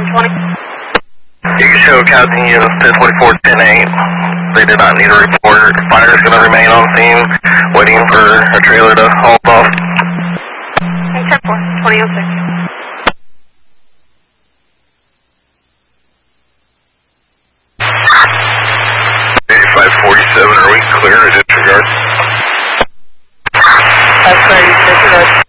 1020. You can show Captain units 1024, 108. They did not need a report. Fire is going to remain on scene, waiting for a trailer to haul off. 10-4, 2006. 8547, are we clear or disregard? That's clear, disregard.